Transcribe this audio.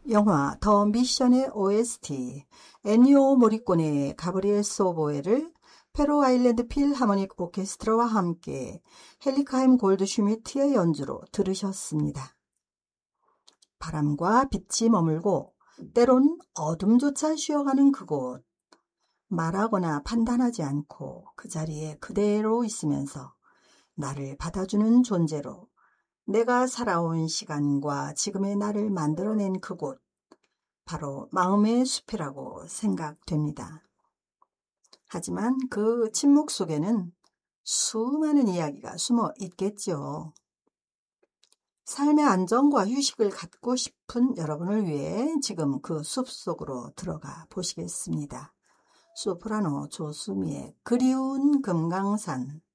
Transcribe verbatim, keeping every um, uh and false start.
영화 더 미션의 오에스티 엔니오 모리코네의 가브리엘 소보에를 페로 아일랜드 필하모닉 오케스트라와 함께 헬리카임 골드슈미트의 연주로 들으셨습니다. 바람과 빛이 머물고 때론 어둠조차 쉬어가는 그곳, 말하거나 판단하지 않고 그 자리에 그대로 있으면서 나를 받아주는 존재로 내가 살아온 시간과 지금의 나를 만들어낸 그곳, 바로 마음의 숲이라고 생각됩니다. 하지만 그 침묵 속에는 수많은 이야기가 숨어 있겠지요. 삶의 안정과 휴식을 갖고 싶은 여러분을 위해 지금 그 숲속으로 들어가 보시겠습니다. 소프라노 조수미의 그리운 금강산.